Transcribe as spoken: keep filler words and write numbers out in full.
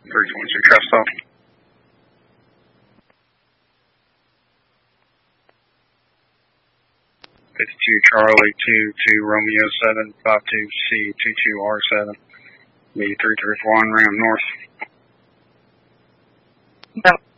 three twenty-two, traffic stop. fifty-two Charlie two two Romeo seven five two C two two R seven. B three three four one, ramp north. Yep.